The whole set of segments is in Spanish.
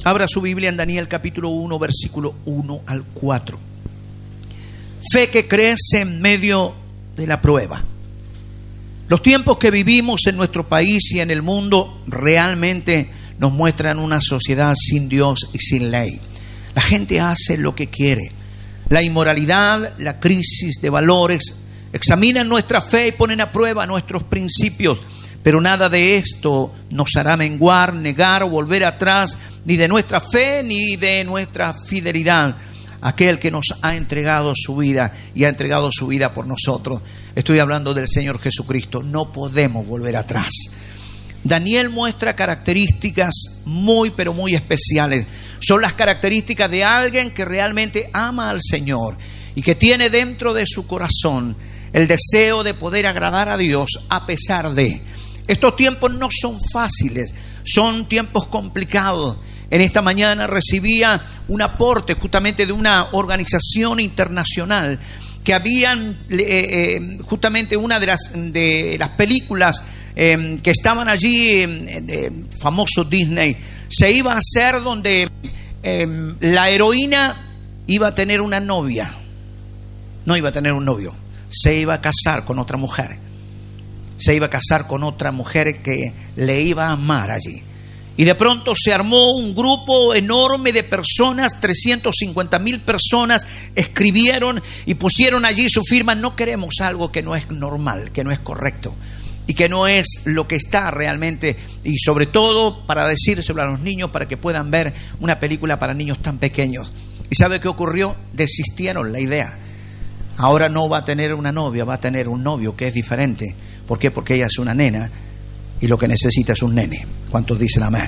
Abra su Biblia en Daniel capítulo 1, versículo 1 al 4. Fe que crece en medio de la prueba. Los tiempos que vivimos en nuestro país y en el mundo realmente nos muestran una sociedad sin Dios y sin ley. La gente hace lo que quiere. La inmoralidad, la crisis de valores examinan nuestra fe y ponen a prueba nuestros principios. Pero nada de esto nos hará menguar, negar o volver atrás, ni de nuestra fe ni de nuestra fidelidad. Aquel que nos ha entregado su vida y ha entregado su vida por nosotros. Estoy hablando del Señor Jesucristo. No podemos volver atrás. Daniel muestra características muy pero muy especiales. Son las características de alguien que realmente ama al Señor y que tiene dentro de su corazón el deseo de poder agradar a Dios a pesar de. Estos tiempos no son fáciles, son tiempos complicados. En esta mañana recibía un aporte justamente de una organización internacional que habían justamente una de las películas que estaban allí, famoso Disney, se iba a hacer donde la heroína iba a tener una novia. No iba a tener un novio, se iba a casar con otra mujer. Se iba a casar con otra mujer que le iba a amar allí. Y de pronto se armó un grupo enorme de personas, 350,000 personas escribieron y pusieron allí su firma. No queremos algo que no es normal, que no es correcto y que no es lo que está realmente. Y sobre todo para decírselo a los niños para que puedan ver una película para niños tan pequeños. ¿Y sabe qué ocurrió? Desistieron la idea. Ahora no va a tener una novia, va a tener un novio que es diferente. ¿Por qué? Porque ella es una nena y lo que necesita es un nene. ¿Cuántos dicen amén?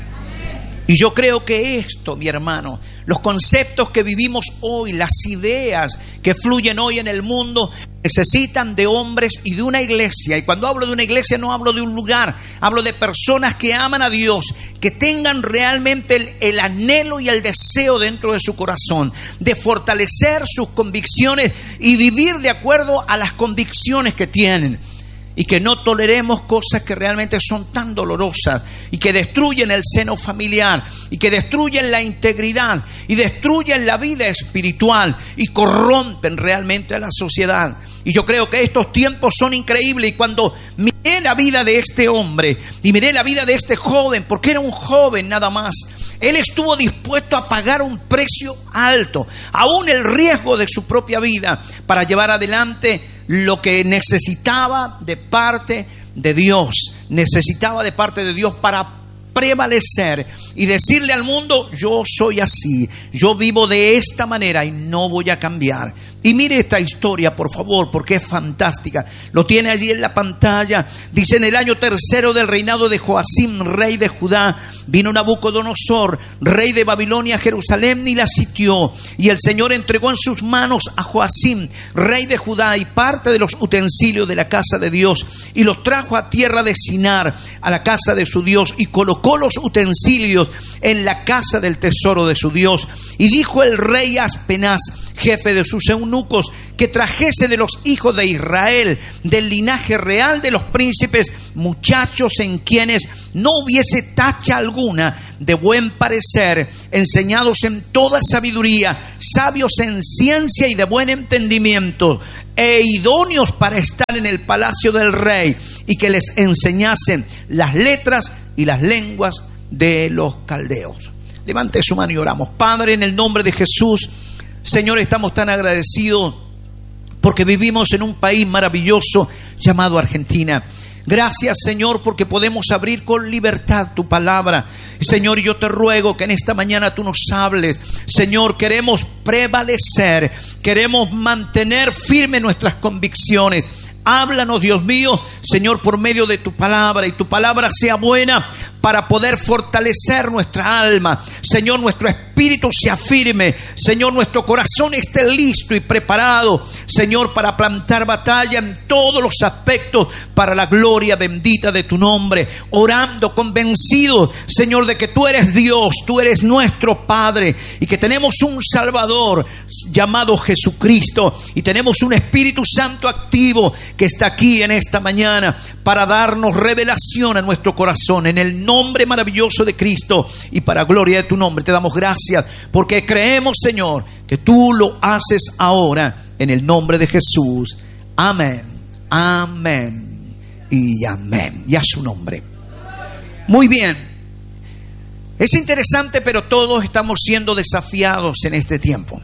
Y yo creo que esto, mi hermano, los conceptos que vivimos hoy, las ideas que fluyen hoy en el mundo, necesitan de hombres y de una iglesia. Y cuando hablo de una iglesia no hablo de un lugar, hablo de personas que aman a Dios, que tengan realmente el anhelo y el deseo dentro de su corazón de fortalecer sus convicciones y vivir de acuerdo a las convicciones que tienen. Y que no toleremos cosas que realmente son tan dolorosas y que destruyen el seno familiar y que destruyen la integridad y destruyen la vida espiritual y corrompen realmente a la sociedad. Y yo creo que estos tiempos son increíbles. Y cuando miré la vida de este hombre y miré la vida de este joven, porque era un joven nada más, él estuvo dispuesto a pagar un precio alto, aún el riesgo de su propia vida, para llevar adelante lo que necesitaba de parte de Dios. Necesitaba de parte de Dios para prevalecer y decirle al mundo: yo soy así, yo vivo de esta manera y no voy a cambiar. Y mire esta historia, por favor, porque es fantástica. Lo tiene allí en la pantalla. Dice: en el año 3 del reinado de Joacim, rey de Judá, vino Nabucodonosor, rey de Babilonia, a Jerusalén y la sitió. Y el Señor entregó en sus manos a Joacim, rey de Judá, y parte de los utensilios de la casa de Dios, y los trajo a tierra de Sinar, a la casa de su Dios, y colocó los utensilios en la casa del tesoro de su Dios. Y dijo el rey a Aspenaz, jefe de sus eunucos, que trajese de los hijos de Israel, del linaje real de los príncipes, muchachos en quienes no hubiese tacha alguna, de buen parecer, enseñados en toda sabiduría, sabios en ciencia y de buen entendimiento, e idóneos para estar en el palacio del rey, y que les enseñasen las letras y las lenguas de los caldeos. Levante su mano y oramos. Padre, en el nombre de Jesús, Señor, estamos tan agradecidos porque vivimos en un país maravilloso llamado Argentina. Gracias, Señor, porque podemos abrir con libertad tu palabra. Señor, yo te ruego que en esta mañana tú nos hables. Señor, queremos prevalecer, queremos mantener firmes nuestras convicciones. Háblanos, Dios mío, Señor, por medio de tu palabra, y tu palabra sea buena para poder fortalecer nuestra alma. Señor, nuestro espíritu se afirme. Señor, nuestro corazón esté listo y preparado. Señor, para plantar batalla en todos los aspectos para la gloria bendita de tu nombre, orando convencidos, Señor, de que tú eres Dios, tú eres nuestro Padre y que tenemos un Salvador llamado Jesucristo y tenemos un Espíritu Santo activo que está aquí en esta mañana para darnos revelación a nuestro corazón en el nombre maravilloso de Cristo y para gloria de tu nombre. Te damos gracias porque creemos, Señor, que tú lo haces ahora en el nombre de Jesús. Amén, amén y amén. Y a su nombre. Muy bien. Es interesante, pero todos estamos siendo desafiados en este tiempo.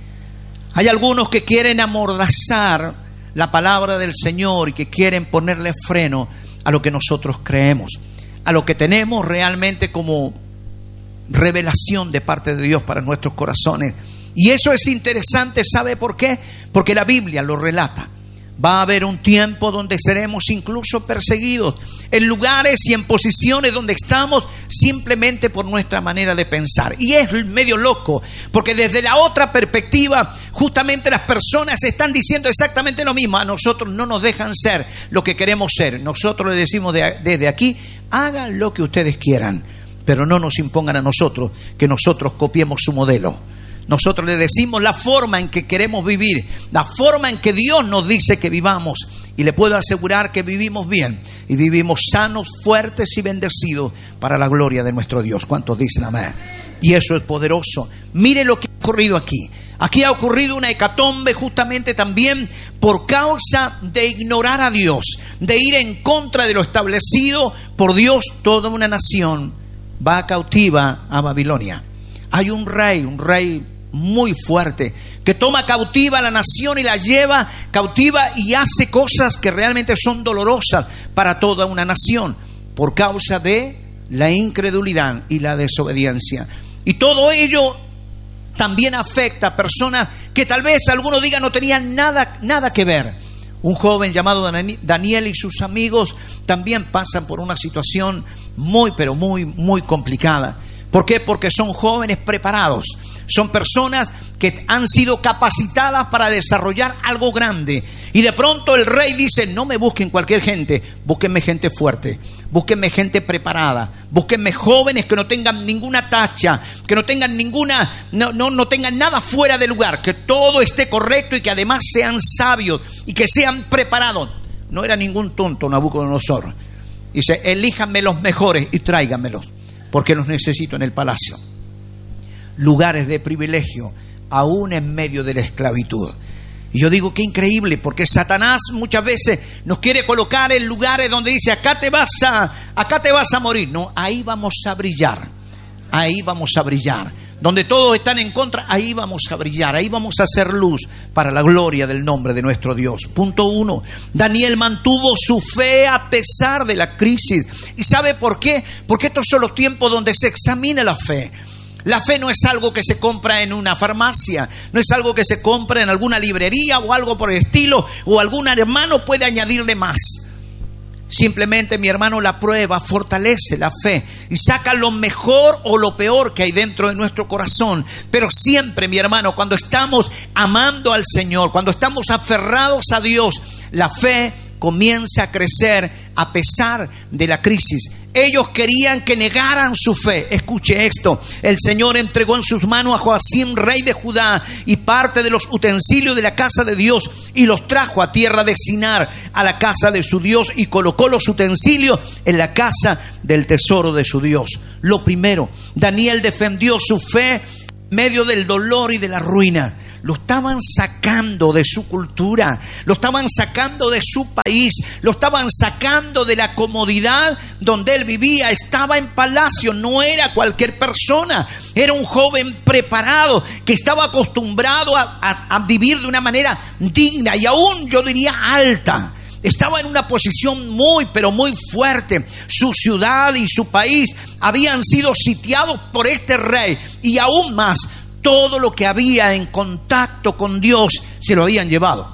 Hay algunos que quieren amordazar la palabra del Señor y que quieren ponerle freno a lo que nosotros creemos, a lo que tenemos realmente como revelación de parte de Dios para nuestros corazones. Y eso es interesante, ¿sabe por qué? Porque la Biblia lo relata. Va a haber un tiempo donde seremos incluso perseguidos en lugares y en posiciones donde estamos simplemente por nuestra manera de pensar. Y es medio loco, porque desde la otra perspectiva, justamente las personas están diciendo exactamente lo mismo. A nosotros no nos dejan ser lo que queremos ser. Nosotros les decimos desde aquí, hagan lo que ustedes quieran, pero no nos impongan a nosotros que nosotros copiemos su modelo. Nosotros le decimos la forma en que queremos vivir, la forma en que Dios nos dice que vivamos. Y le puedo asegurar que vivimos bien y vivimos sanos, fuertes y bendecidos para la gloria de nuestro Dios. ¿Cuántos dicen amén? Y eso es poderoso. Mire lo que ha ocurrido aquí. Aquí ha ocurrido una hecatombe justamente también por causa de ignorar a Dios, de ir en contra de lo establecido por Dios. Toda una nación va cautiva a Babilonia. Hay un rey muy fuerte que toma cautiva a la nación y la lleva cautiva y hace cosas que realmente son dolorosas para toda una nación por causa de la incredulidad y la desobediencia. Y todo ello también afecta a personas que tal vez algunos digan no tenían nada que ver. Un joven llamado Daniel y sus amigos también pasan por una situación muy complicada. ¿Por qué? Porque son jóvenes preparados. Son personas que han sido capacitadas para desarrollar algo grande. Y de pronto el rey dice, no me busquen cualquier gente, búsquenme gente fuerte, búsquenme gente preparada, búsquenme jóvenes que no tengan ninguna tacha, que no tengan no tengan nada fuera de lugar, que todo esté correcto y que además sean sabios y que sean preparados. No era ningún tonto Nabucodonosor. Dice, elíjanme los mejores y tráiganmelos, porque los necesito en el palacio. Lugares de privilegio, aún en medio de la esclavitud. Y yo digo, qué increíble, porque Satanás muchas veces nos quiere colocar en lugares donde dice, acá te vas a morir. No, ahí vamos a brillar. Ahí vamos a brillar. Donde todos están en contra, ahí vamos a brillar. Ahí vamos a hacer luz para la gloria del nombre de nuestro Dios. Punto 1. Daniel mantuvo su fe a pesar de la crisis. ¿Y sabe por qué? Porque estos son los tiempos donde se examina la fe. La fe no es algo que se compra en una farmacia, no es algo que se compra en alguna librería o algo por el estilo, o algún hermano puede añadirle más. Simplemente, mi hermano, la prueba fortalece la fe y saca lo mejor o lo peor que hay dentro de nuestro corazón. Pero siempre, mi hermano, cuando estamos amando al Señor, cuando estamos aferrados a Dios, la fe comienza a crecer a pesar de la crisis. Ellos querían que negaran su fe. Escuche esto. El Señor entregó en sus manos a Joacim, rey de Judá, y parte de los utensilios de la casa de Dios, y los trajo a tierra de Sinar, a la casa de su Dios, y colocó los utensilios en la casa del tesoro de su Dios. Lo primero, Daniel defendió su fe en medio del dolor y de la ruina. Lo estaban sacando de su cultura, lo estaban sacando de su país, lo estaban sacando de la comodidad donde él vivía. Estaba en palacio, no era cualquier persona, era un joven preparado que estaba acostumbrado a vivir de una manera digna y aún yo diría alta. Estaba en una posición muy fuerte. Su ciudad y su país habían sido sitiados por este rey y aún más, todo lo que había en contacto con Dios se lo habían llevado.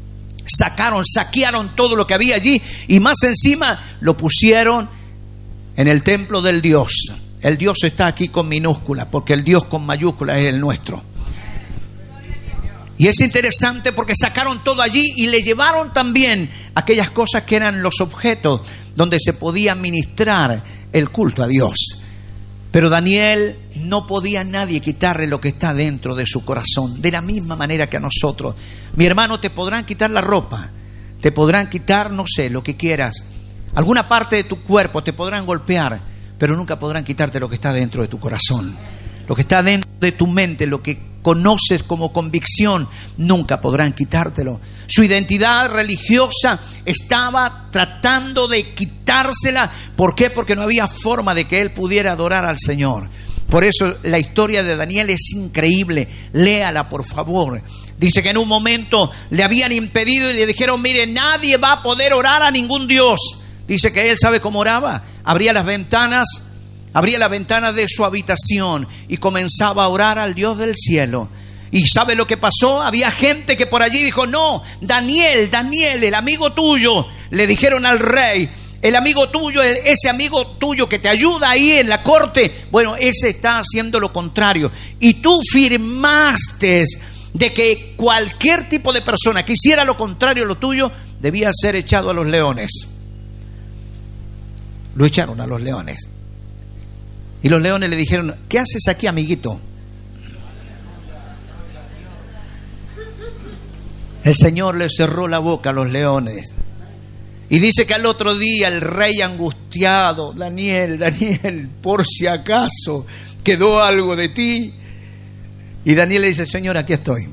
Saquearon todo lo que había allí y más encima lo pusieron en el templo del Dios. El Dios está aquí con minúscula, porque el Dios con mayúscula es el nuestro. Y es interesante porque sacaron todo allí y le llevaron también aquellas cosas que eran los objetos donde se podía ministrar el culto a Dios. Pero Daniel no podía nadie quitarle lo que está dentro de su corazón, de la misma manera que a nosotros. Mi hermano, te podrán quitar la ropa, te podrán quitar, no sé, lo que quieras, alguna parte de tu cuerpo te podrán golpear, pero nunca podrán quitarte lo que está dentro de tu corazón, lo que está dentro de tu mente, lo que conoces como convicción, nunca podrán quitártelo. Su identidad religiosa estaba tratando de quitársela. ¿Por qué? Porque no había forma de que él pudiera adorar al Señor. Por eso la historia de Daniel es increíble. Léala, por favor. Dice que en un momento le habían impedido y le dijeron: mire, nadie va a poder orar a ningún Dios. Dice que él, ¿sabe cómo oraba? Abría las ventanas de su habitación y comenzaba a orar al Dios del cielo. ¿Y sabe lo que pasó? Había gente que por allí dijo: no, Daniel, el amigo tuyo. Le dijeron al rey: el amigo tuyo, ese amigo tuyo que te ayuda ahí en la corte, bueno, ese está haciendo lo contrario. Y tú firmaste de que cualquier tipo de persona que hiciera lo contrario a lo tuyo debía ser echado a los leones. Lo echaron a los leones. Y los leones le dijeron: ¿qué haces aquí, amiguito? El Señor le cerró la boca a los leones. Y dice que al otro día el rey angustiado: Daniel, por si acaso quedó algo de ti. Y Daniel le dice: Señor, aquí estoy.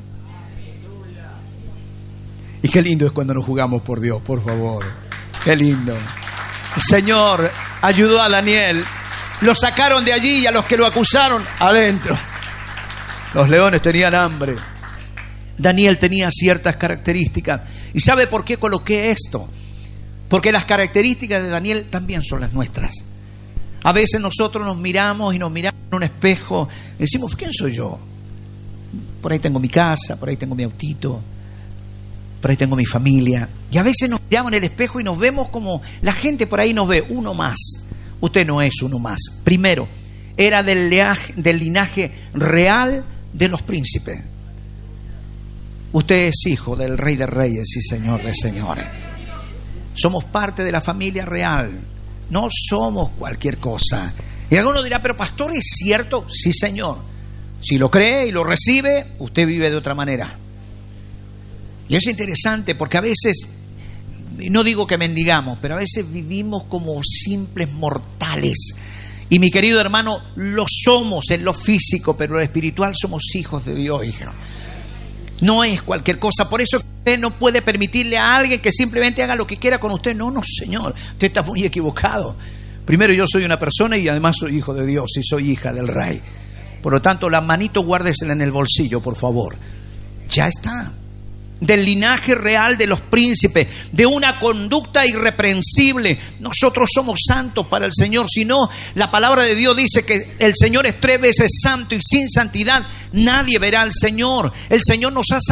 Y qué lindo es cuando nos jugamos por Dios, por favor. Qué lindo. El Señor ayudó a Daniel. Lo sacaron de allí y a los que lo acusaron, adentro. Los leones tenían hambre. Daniel tenía ciertas características. ¿Y sabe por qué coloqué esto? Porque las características de Daniel también son las nuestras. A veces nosotros nos miramos en un espejo y decimos: ¿quién soy yo? Por ahí tengo mi casa, por ahí tengo mi autito, por ahí tengo mi familia. Y a veces nos miramos en el espejo y nos vemos como la gente por ahí nos ve: uno más. Usted no es uno más. Primero, era del linaje real de los príncipes. Usted es hijo del Rey de Reyes y Señor de Señores. Somos parte de la familia real. No somos cualquier cosa. Y alguno dirá: pero pastor, ¿es cierto? Sí, Señor. Si lo cree y lo recibe, usted vive de otra manera. Y es interesante porque a veces, no digo que mendigamos, pero a veces vivimos como simples mortales. Y mi querido hermano, lo somos en lo físico, pero en lo espiritual somos hijos de Dios, hija. No es cualquier cosa. Por eso usted no puede permitirle a alguien que simplemente haga lo que quiera con usted. No, Señor, usted está muy equivocado. Primero, yo soy una persona y además soy hijo de Dios y soy hija del Rey. Por lo tanto, la manito guárdesela en el bolsillo, por favor. Ya está. Del linaje real de los príncipes, de una conducta irreprensible. Nosotros somos santos para el Señor. Si no, la palabra de Dios dice que el Señor es 3 veces santo y sin santidad nadie verá al Señor. El Señor nos ha